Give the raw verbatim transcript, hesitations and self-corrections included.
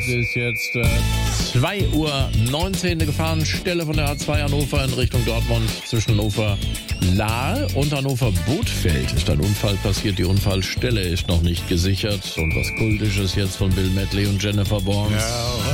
Es ist jetzt äh, zwei Uhr neunzehn, eine Gefahrenstelle von der A zwei Hannover in Richtung Dortmund zwischen Hannover-Lahr und Hannover-Bothfeld ist ein Unfall passiert. Die Unfallstelle ist noch nicht gesichert. Und was Kultisches jetzt von Bill Medley und Jennifer Barnes. Ja.